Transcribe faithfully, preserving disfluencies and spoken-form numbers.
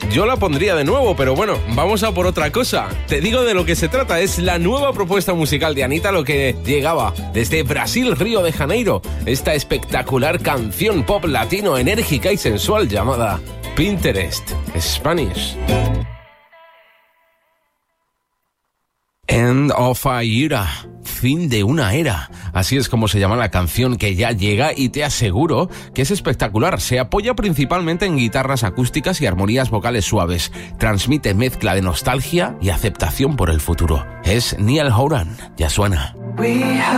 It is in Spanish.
yo la pondría de nuevo, pero bueno, vamos a por otra cosa. Te digo de lo que se trata, es la nueva propuesta musical de Anitta, lo que llegaba desde Brasil, Río de Janeiro, esta espectacular canción pop latino enérgica y sensual llamada Pinterest Spanish. End of a Era, fin de una era. Así es como se llama la canción que ya llega y te aseguro que es espectacular. Se apoya principalmente en guitarras acústicas y armonías vocales suaves. Transmite mezcla de nostalgia y aceptación por el futuro. Es Niall Horan, ya suena.